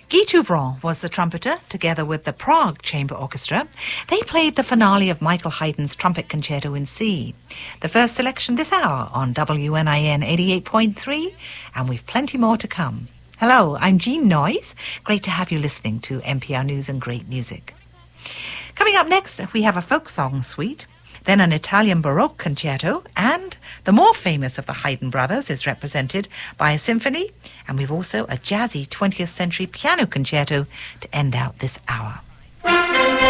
Guy Touvron was the trumpeter, together with the Prague Chamber Orchestra. They played the finale of Michael Haydn's Trumpet Concerto in C. The first selection this hour on WNIN 88.3, and we've plenty more to come. Hello, I'm Jean Noyes. Great to have you listening to NPR News and Great Music. Coming up next, we have a folk song suite, then an Italian Baroque concerto, and the more famous of the Haydn brothers is represented by a symphony, and we've also a jazzy 20th century piano concerto to end out this hour.